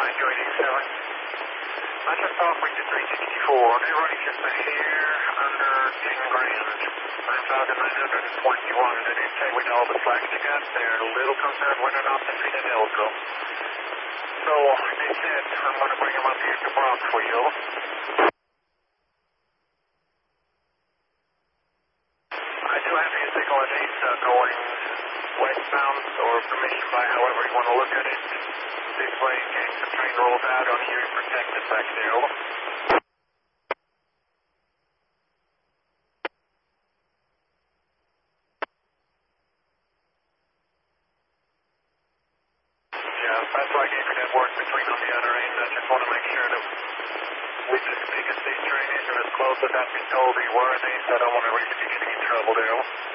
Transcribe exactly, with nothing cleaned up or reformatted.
nine two eight eight seven. I just off reach at three sixty-four. New running just here under ten grand. nine thousand nine hundred twenty-one. And inside with all the flags you got, they're a little concerned when they're not the feet in Elko. So they said I'm going to bring them up here to Brock for you. I do have your signal at eight uh, going westbound or permission by however you want to look at it. This way, in case the train rolls out on you, you're protected back there. Over. Yeah, that's why I gave you that word between on the other end. I just want to make sure that with as big as this train is and as close as I've been told you were, they said I don't want to risk you getting in trouble there.